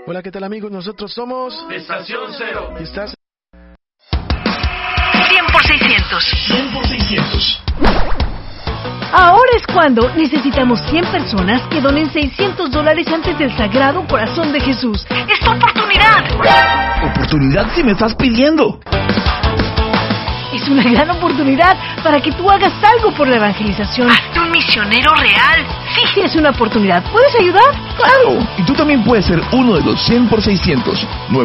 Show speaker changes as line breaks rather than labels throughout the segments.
Hola, ¿qué tal amigos? Nosotros somos
Estación Cero.
Y estás
100 por 600.
100 por 600.
Ahora es cuando necesitamos 100 personas que donen $600 antes del Sagrado Corazón de Jesús. ¡Es tu oportunidad!
¿Oportunidad si me estás pidiendo?
Es una gran oportunidad para que tú hagas algo por la evangelización. ¡Hazte un misionero real! Sí, tienes una oportunidad. ¿Puedes ayudar?
¡Claro! Y tú también puedes ser uno de los 100 por 600.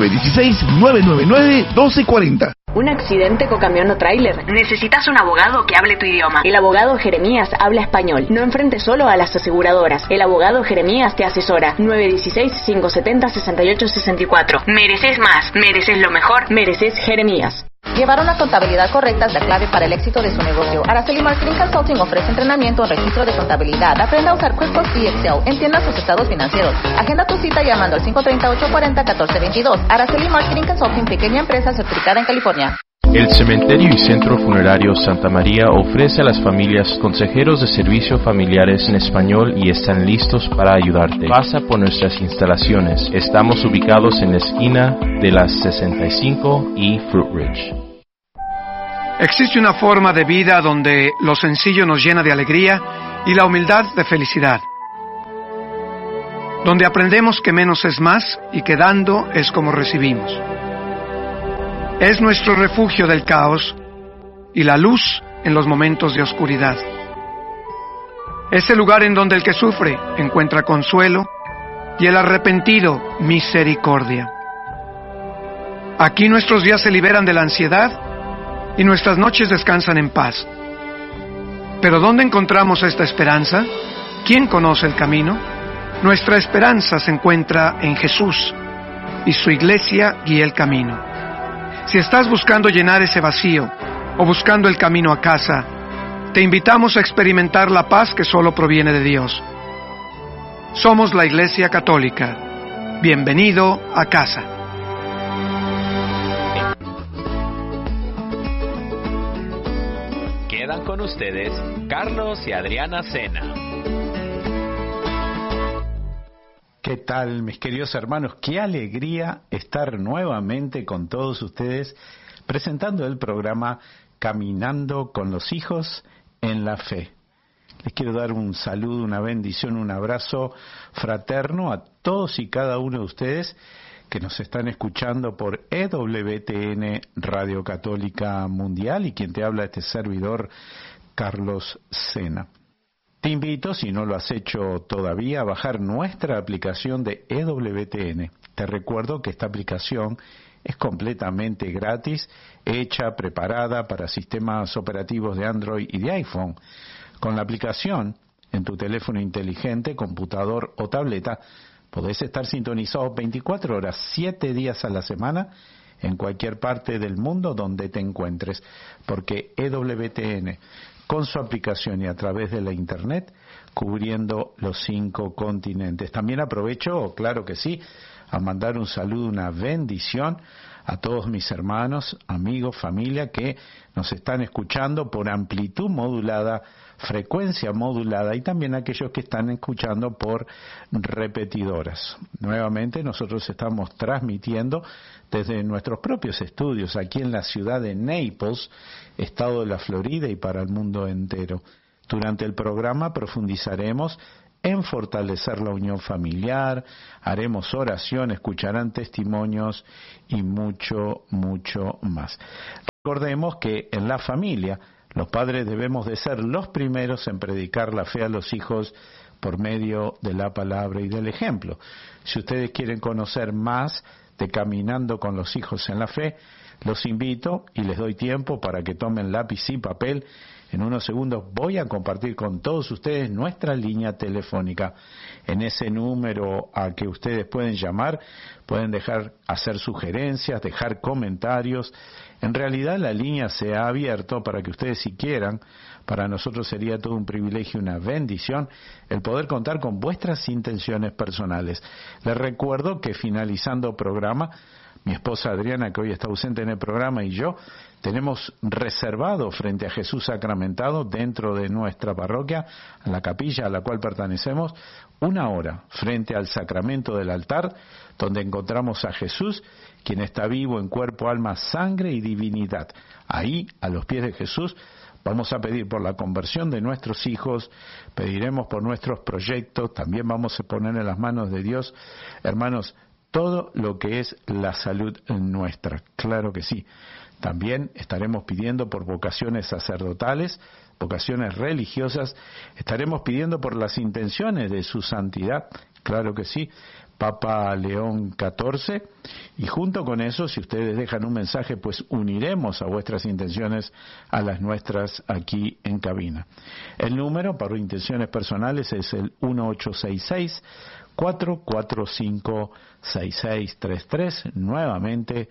916-999-1240.
Un accidente con camión o tráiler. Necesitas un abogado que hable tu idioma. El abogado Jeremías habla español. No enfrentes solo a las aseguradoras. El abogado Jeremías te asesora. 916-570-6864. Mereces más. Mereces lo mejor. Mereces Jeremías.
Llevar una contabilidad correcta es la clave para el éxito de su negocio. Araceli Marketing Consulting ofrece entrenamiento en registro de contabilidad. Aprenda a usar QuickBooks y Excel. Entienda sus estados financieros. Agenda tu cita llamando al 530-840-1422. Araceli Marketing Consulting, pequeña empresa certificada en California.
El Cementerio y Centro Funerario Santa María ofrece a las familias consejeros de servicio familiares en español y están listos para ayudarte. Pasa por nuestras instalaciones. Estamos ubicados en la esquina de las 65 y Fruit Ridge.
Existe una forma de vida donde lo sencillo nos llena de alegría y la humildad de felicidad. Donde aprendemos que menos es más y que dando es como recibimos. Es nuestro refugio del caos y la luz en los momentos de oscuridad. Es el lugar en donde el que sufre encuentra consuelo y el arrepentido misericordia. Aquí nuestros días se liberan de la ansiedad y nuestras noches descansan en paz. ¿Pero dónde encontramos esta esperanza? ¿Quién conoce el camino? Nuestra esperanza se encuentra en Jesús y su iglesia guía el camino. Si estás buscando llenar ese vacío o buscando el camino a casa, te invitamos a experimentar la paz que solo proviene de Dios. Somos la Iglesia Católica. Bienvenido a casa.
Quedan con ustedes Carlos y Adriana Sena.
¿Qué tal, mis queridos hermanos? Qué alegría estar nuevamente con todos ustedes presentando el programa Caminando con los Hijos en la Fe. Les quiero dar un saludo, una bendición, un abrazo fraterno a todos y cada uno de ustedes que nos están escuchando por EWTN Radio Católica Mundial y quien te habla este servidor, Carlos Sena. Te invito, si no lo has hecho todavía, a bajar nuestra aplicación de EWTN. Te recuerdo que esta aplicación es completamente gratis, hecha, preparada para sistemas operativos de Android y de iPhone. Con la aplicación, en tu teléfono inteligente, computador o tableta, podés estar sintonizados 24 horas, 7 días a la semana, en cualquier parte del mundo donde te encuentres, porque EWTN, con su aplicación y a través de la internet, cubriendo los 5 continentes. También aprovecho, claro que sí, a mandar un saludo, una bendición a todos mis hermanos, amigos, familia que nos están escuchando por amplitud modulada, frecuencia modulada y también aquellos que están escuchando por repetidoras. Nuevamente nosotros estamos transmitiendo desde nuestros propios estudios aquí en la ciudad de Naples, estado de la Florida y para el mundo entero. Durante el programa profundizaremos en fortalecer la unión familiar, haremos oración, escucharán testimonios y mucho, mucho más. Recordemos que en la familia los padres debemos de ser los primeros en predicar la fe a los hijos por medio de la palabra y del ejemplo. Si ustedes quieren conocer más de Caminando con los Hijos en la Fe, los invito y les doy tiempo para que tomen lápiz y papel. En unos segundos voy a compartir con todos ustedes nuestra línea telefónica. En ese número a que ustedes pueden llamar, pueden hacer sugerencias, dejar comentarios. En realidad la línea se ha abierto para que ustedes, si quieran, para nosotros sería todo un privilegio, una bendición, el poder contar con vuestras intenciones personales. Les recuerdo que finalizando programa mi esposa Adriana, que hoy está ausente en el programa, y yo tenemos reservado frente a Jesús sacramentado dentro de nuestra parroquia, en la capilla a la cual pertenecemos, 1 hora frente al sacramento del altar, donde encontramos a Jesús, quien está vivo en cuerpo, alma, sangre y divinidad. Ahí, a los pies de Jesús, vamos a pedir por la conversión de nuestros hijos, pediremos por nuestros proyectos, también vamos a poner en las manos de Dios, hermanos, todo lo que es la salud nuestra, claro que sí. También estaremos pidiendo por vocaciones sacerdotales, vocaciones religiosas, estaremos pidiendo por las intenciones de su santidad, claro que sí, Papa León XIV, y junto con eso, si ustedes dejan un mensaje, pues uniremos a vuestras intenciones a las nuestras aquí en cabina. El número para intenciones personales es el 1866-445-6633, nuevamente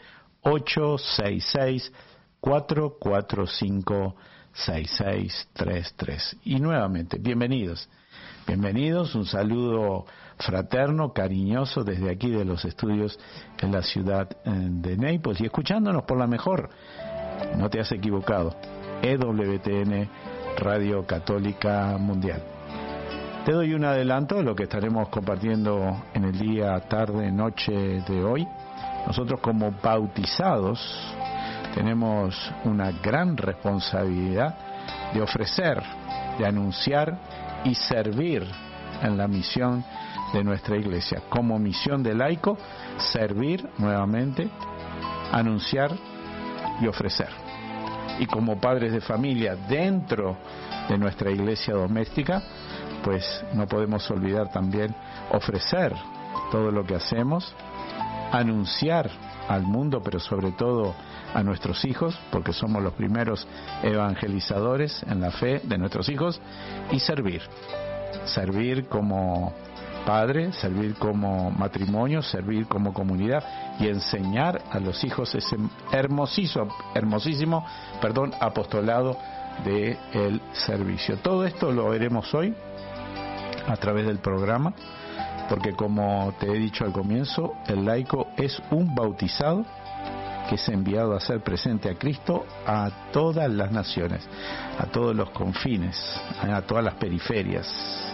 866-445-6633. Y nuevamente, bienvenidos, un saludo fraterno, cariñoso desde aquí de los estudios en la ciudad de Naples, y escuchándonos por la mejor, no te has equivocado, EWTN, Radio Católica Mundial. Te doy un adelanto de lo que estaremos compartiendo en el día, tarde, noche de hoy. Nosotros como bautizados tenemos una gran responsabilidad de ofrecer, de anunciar y servir en la misión de nuestra iglesia. Como misión de laico, servir nuevamente, anunciar y ofrecer. Y como padres de familia dentro de nuestra iglesia doméstica, pues no podemos olvidar también ofrecer todo lo que hacemos, anunciar al mundo, pero sobre todo a nuestros hijos, porque somos los primeros evangelizadores en la fe de nuestros hijos, y servir como padre, servir como matrimonio, servir como comunidad y enseñar a los hijos ese hermosísimo apostolado del servicio. Todo esto lo veremos hoy a través del programa, porque como te he dicho al comienzo, el laico es un bautizado que es enviado a hacer presente a Cristo a todas las naciones, a todos los confines, a todas las periferias,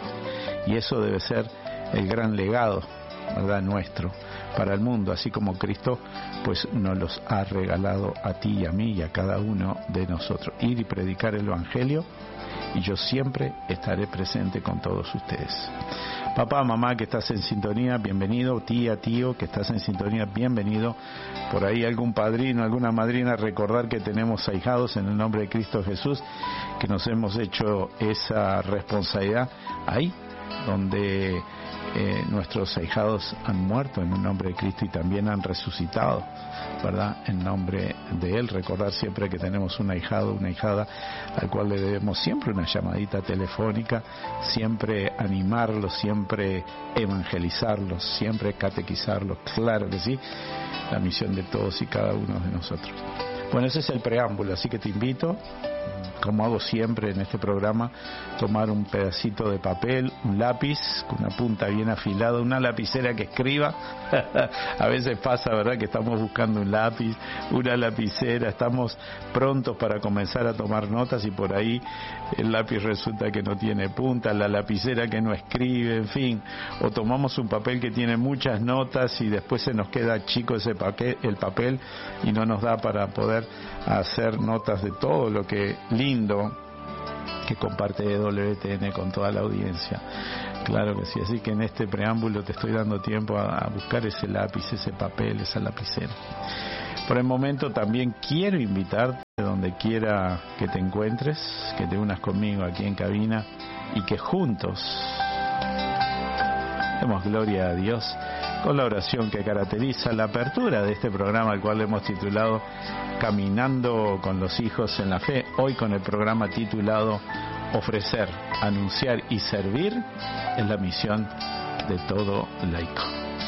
y eso debe ser el gran legado, ¿verdad?, nuestro para el mundo, así como Cristo pues nos los ha regalado a ti y a mí y a cada uno de nosotros. Ir y predicar el Evangelio, y yo siempre estaré presente con todos ustedes. Papá, mamá que estás en sintonía, bienvenido. Tía, tío que estás en sintonía, bienvenido. Por ahí algún padrino, alguna madrina, recordar que tenemos ahijados en el nombre de Cristo Jesús, que nos hemos hecho esa responsabilidad ahí donde nuestros ahijados han muerto en el nombre de Cristo y también han resucitado, ¿verdad?, en nombre de Él. Recordar siempre que tenemos un ahijado, una ahijada, al cual le debemos siempre una llamadita telefónica, siempre animarlos, siempre evangelizarlos, siempre catequizarlos, claro que sí, la misión de todos y cada uno de nosotros. Bueno, ese es el preámbulo, así que te invito, como hago siempre en este programa, tomar un pedacito de papel, un lápiz con una punta bien afilada, una lapicera que escriba. A veces pasa, ¿verdad?, que estamos buscando un lápiz, una lapicera, estamos prontos para comenzar a tomar notas y por ahí el lápiz resulta que no tiene punta, la lapicera que no escribe, en fin, o tomamos un papel que tiene muchas notas y después se nos queda chico el papel y no nos da para poder hacer notas de todo lo que lindo que comparte EWTN con toda la audiencia. Claro que sí, así que en este preámbulo te estoy dando tiempo a buscar ese lápiz, ese papel, esa lapicera. Por el momento también quiero invitarte, donde quiera que te encuentres, que te unas conmigo aquí en cabina y que juntos demos gloria a Dios con la oración que caracteriza la apertura de este programa, al cual hemos titulado Caminando con los hijos en la fe, hoy con el programa titulado Ofrecer, anunciar y servir en la misión de todo laico.